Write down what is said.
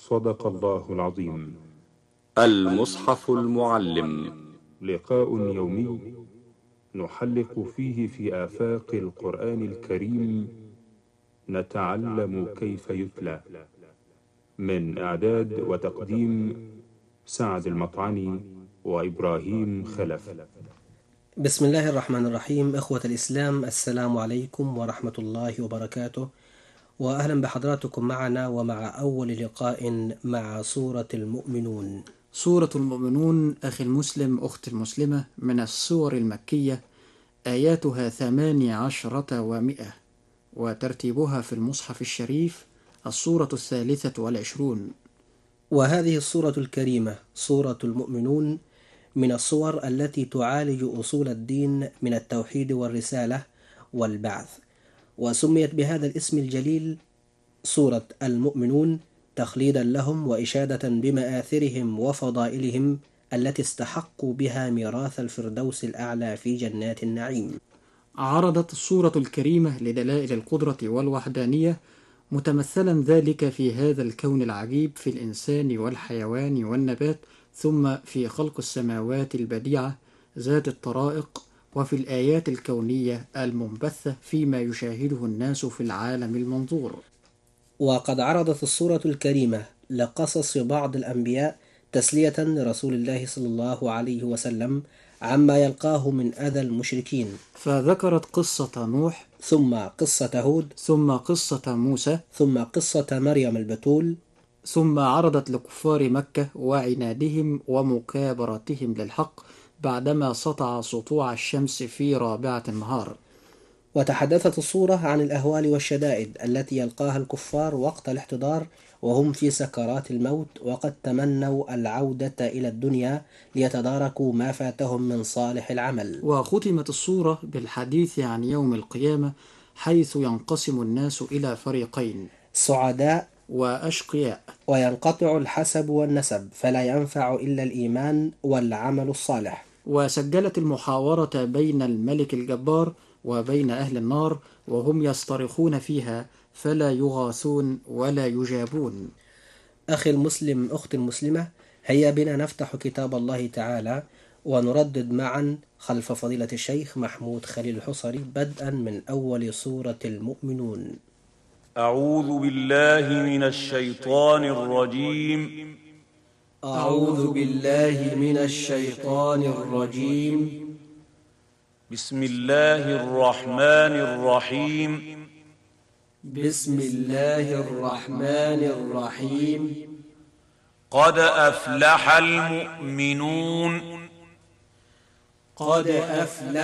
صدق الله العظيم. المصحف المعلم، لقاء يومي نحلق فيه في آفاق القرآن الكريم، نتعلم كيف يتلى. من إعداد وتقديم سعد المطعني وإبراهيم خلف. بسم الله الرحمن الرحيم. إخوة الإسلام، السلام عليكم ورحمة الله وبركاته، وأهلا بحضراتكم معنا ومع أول لقاء مع سورة المؤمنون. سورة المؤمنون أخي المسلم أخت المسلمة من السور المكية، آياتها 18 و100، وترتيبها في المصحف الشريف السورة 23. وهذه السورة الكريمة سورة المؤمنون من الصور التي تعالج أصول الدين من التوحيد والرسالة والبعث، وسميت بهذا الاسم الجليل سورة المؤمنون تخليدا لهم وإشادة بمآثرهم وفضائلهم التي استحقوا بها ميراث الفردوس الأعلى في جنات النعيم. عرضت السورة الكريمة لدلائل القدرة والوحدانية، متمثلا ذلك في هذا الكون العجيب، في الإنسان والحيوان والنبات، ثم في خلق السماوات البديعة ذات الطرائق، وفي الآيات الكونية المنبثة فيما يشاهده الناس في العالم المنظور. وقد عرضت السورة الكريمة لقصص بعض الأنبياء تسلية لرسول الله صلى الله عليه وسلم عما يلقاه من أذى المشركين، فذكرت قصة نوح، ثم قصة هود، ثم قصة موسى، ثم قصة مريم البتول، ثم عرضت لكفار مكة وعنادهم ومكابرتهم للحق بعدما سطع سطوع الشمس في رابعة النهار. وتحدثت السورة عن الأهوال والشدائد التي يلقاها الكفار وقت الاحتضار وهم في سكرات الموت، وقد تمنوا العودة إلى الدنيا ليتداركوا ما فاتهم من صالح العمل. وختمت السورة بالحديث عن يوم القيامة، حيث ينقسم الناس إلى فريقين، سعداء وأشقياء، وينقطع الحسب والنسب، فلا ينفع إلا الإيمان والعمل الصالح. وسجلت المحاورة بين الملك الجبار وبين أهل النار، وهم يصطرخون فيها فلا يغاثون ولا يجابون. أخي المسلم أخت المسلمة، هيا بنا نفتح كتاب الله تعالى ونردد معا خلف فضيلة الشيخ محمود خليل الحصري بدءا من أول سورة المؤمنون. أعوذ بالله من الشيطان الرجيم. أعوذ بالله من الشيطان الرجيم. بسم الله الرحمن الرحيم. بسم الله الرحمن الرحيم. قد أفلح المؤمنون. قد أفلح